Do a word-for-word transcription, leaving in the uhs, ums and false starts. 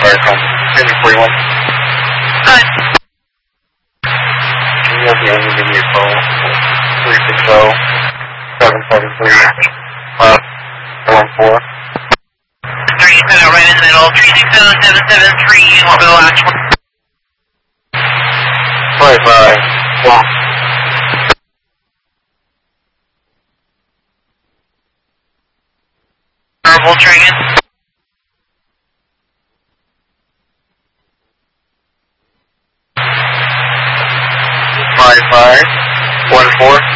Sorry, from Engine forty-one. Good. You have the engine in your phone. three six zero, seven seven three, uh, one four. three, cut out right in the middle. three six zero, seven seven three, what were the last one? Sorry, five. One. Verbal Dragon. Five five, one four.